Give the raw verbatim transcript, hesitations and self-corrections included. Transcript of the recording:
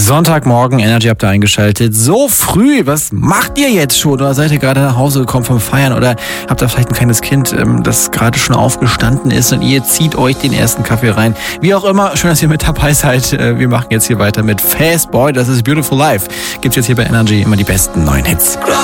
Sonntagmorgen, Energy habt ihr eingeschaltet. So früh, was macht ihr jetzt schon? Oder seid ihr gerade nach Hause gekommen vom Feiern? Oder habt ihr vielleicht ein kleines Kind, das gerade schon aufgestanden ist und ihr zieht euch den ersten Kaffee rein? Wie auch immer, schön, dass ihr mit dabei seid. Wir machen jetzt hier weiter mit Fast Boy, das ist Beautiful Life. Gibt's jetzt hier bei Energy immer die besten neuen Hits.